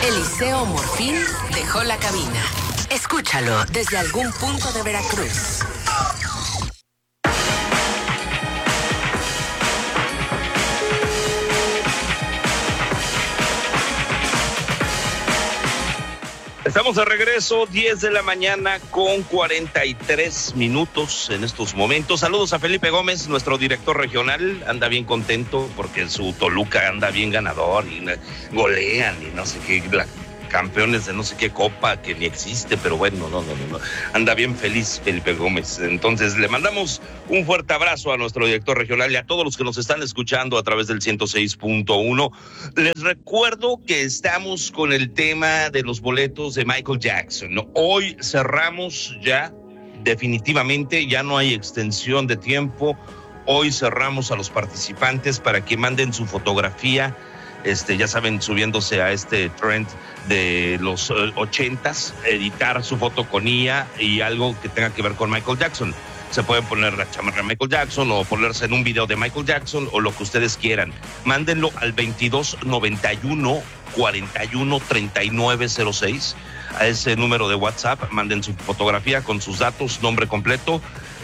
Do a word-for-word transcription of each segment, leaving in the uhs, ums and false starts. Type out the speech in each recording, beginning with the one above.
Eliseo Morfín dejó la cabina. Escúchalo desde algún punto de Veracruz. Estamos de regreso, diez de la mañana con cuarenta y tres minutos en estos momentos. Saludos a Felipe Gómez, nuestro director regional. Anda bien contento porque su Toluca anda bien ganador y golean y no sé qué, la, campeones de no sé qué copa que ni existe, pero bueno, no, no, no, no. Anda bien feliz Felipe Gómez. Entonces le mandamos un fuerte abrazo a nuestro director regional y a todos los que nos están escuchando a través del ciento seis punto uno. Les recuerdo que estamos con el tema de los boletos de Michael Jackson. Hoy cerramos ya definitivamente, ya no hay extensión de tiempo. Hoy cerramos a los participantes para que manden su fotografía. Este, ya saben, subiéndose a este trend de los ochentas, editar su foto con I A y algo que tenga que ver con Michael Jackson. Se pueden poner la chamarra de Michael Jackson o ponerse en un video de Michael Jackson o lo que ustedes quieran. Mándenlo al veintidós noventa y uno cuarenta y uno treinta y nueve cero seis. A ese número de WhatsApp, manden su fotografía con sus datos, nombre completo,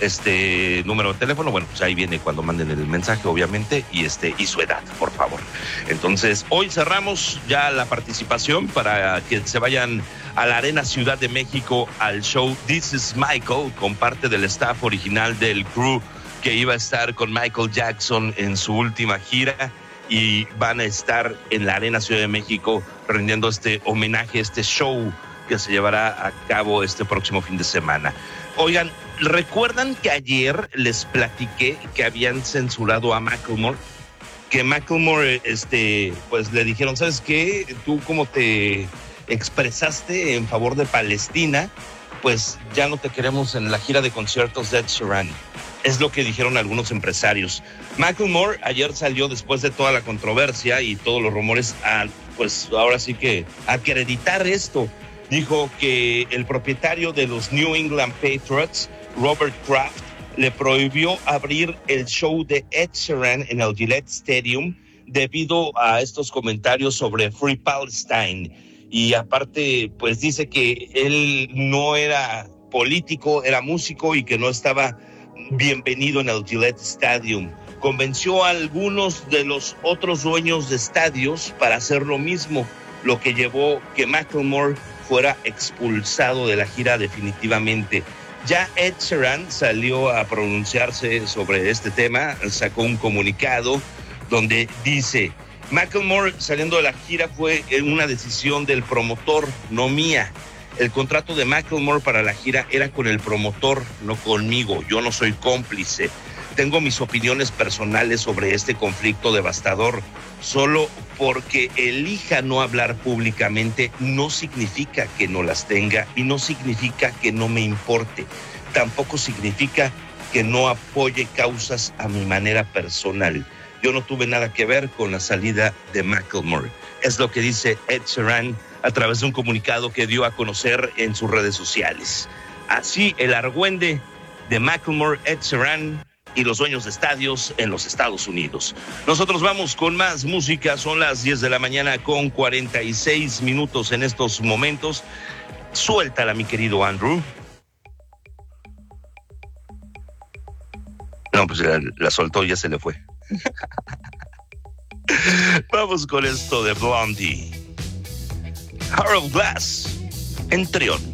este número de teléfono, bueno, pues ahí viene cuando manden el mensaje, obviamente, y este y su edad, por favor. Entonces, hoy cerramos ya la participación para que se vayan a la Arena Ciudad de México al show This is Michael, con parte del staff original del crew que iba a estar con Michael Jackson en su última gira, y van a estar en la Arena Ciudad de México rindiendo este homenaje, este show que se llevará a cabo este próximo fin de semana. Oigan, ¿recuerdan que ayer les platiqué que habían censurado a Macklemore? Que Macklemore, este, pues le dijeron, ¿sabes qué? Tú como te expresaste en favor de Palestina, pues ya no te queremos en la gira de conciertos de Ed Sheeran. Es lo que dijeron algunos empresarios. Macklemore ayer salió, después de toda la controversia y todos los rumores, a, pues ahora sí que acreditar esto. Dijo que el propietario de los New England Patriots, Robert Kraft, le prohibió abrir el show de Ed Sheeran en el Gillette Stadium debido a estos comentarios sobre Free Palestine. Y aparte, pues dice que él no era político, era músico y que no estaba bienvenido en el Gillette Stadium. Convenció a algunos de los otros dueños de estadios para hacer lo mismo, lo que llevó que Macklemore fuera expulsado de la gira definitivamente. Ya Ed Sheeran salió a pronunciarse sobre este tema, sacó un comunicado donde dice: Macklemore saliendo de la gira fue una decisión del promotor, no mía. El contrato de Macklemore para la gira era con el promotor, no conmigo. Yo no soy cómplice. Tengo mis opiniones personales sobre este conflicto devastador. Solo porque elija no hablar públicamente no significa que no las tenga y no significa que no me importe. Tampoco significa que no apoye causas a mi manera personal. Yo no tuve nada que ver con la salida de Macklemore. Es lo que dice Ed Sheeran a través de un comunicado que dio a conocer en sus redes sociales. Así el argüende de Macklemore, Ed Sheeran y los dueños de estadios en los Estados Unidos. Nosotros vamos con más música. Son las diez de la mañana con cuarenta y seis minutos en estos momentos. Suéltala, mi querido Andrew. No, pues la, la soltó, ya se le fue. Vamos con esto de Blondie. Heart of Glass en Trión.